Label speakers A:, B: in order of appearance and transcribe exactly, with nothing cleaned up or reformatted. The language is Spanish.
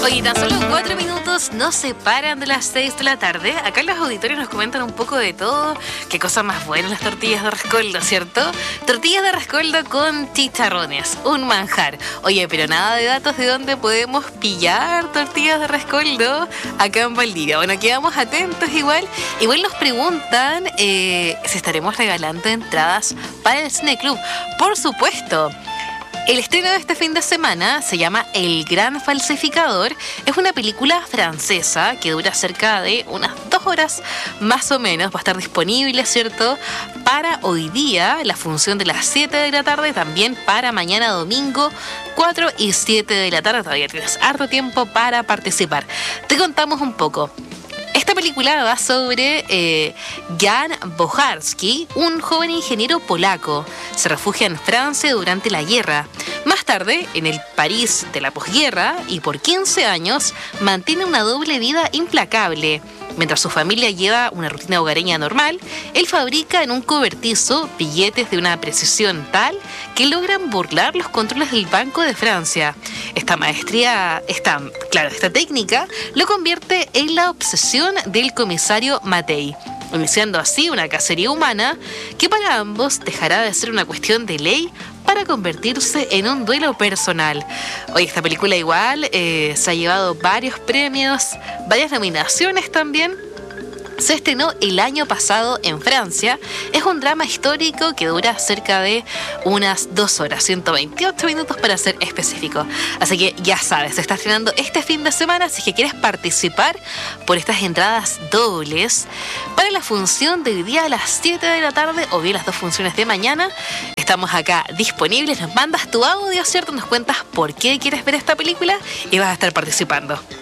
A: Oye, tan solo cuatro minutos nos separan de las seis de la tarde. Acá en los auditorios nos comentan un poco de todo. Qué cosa más buena las tortillas de rescoldo, ¿cierto? Tortillas de rescoldo con chicharrones, un manjar. Oye, pero nada de datos de dónde podemos pillar tortillas de rescoldo acá en Valdivia. Bueno, quedamos atentos igual. Igual nos preguntan eh, si estaremos regalando entradas para el Cine Club. Por supuesto. El estreno de este fin de semana se llama El Gran Falsificador. Es una película francesa que dura cerca de unas dos horas más o menos. Va a estar disponible, ¿cierto?, para hoy día, la función de las siete de la tarde, también para mañana domingo, cuatro y siete de la tarde. Todavía tienes harto tiempo para participar. Te contamos un poco. Esta película va sobre eh, Jan Bojarski, un joven ingeniero polaco. Se refugia en Francia durante la guerra. Más tarde, en el París de la posguerra, y por quince años, mantiene una doble vida implacable. Mientras su familia lleva una rutina hogareña normal, él fabrica en un cobertizo billetes de una precisión tal que logran burlar los controles del Banco de Francia. Esta maestría, esta, claro, esta técnica lo convierte en la obsesión del comisario Mattei, iniciando así una cacería humana que para ambos dejará de ser una cuestión de ley para convertirse en un duelo personal. Hoy esta película igual eh, se ha llevado varios premios, varias nominaciones también. Se estrenó el año pasado en Francia. Es un drama histórico que dura cerca de unas dos horas, ciento veintiocho minutos para ser específico. Así que ya sabes, se está estrenando este fin de semana, así que quieres participar por estas entradas dobles para la función de hoy día a las siete de la tarde o bien las dos funciones de mañana. Estamos acá disponibles, nos mandas tu audio, ¿cierto? Nos cuentas por qué quieres ver esta película y vas a estar participando.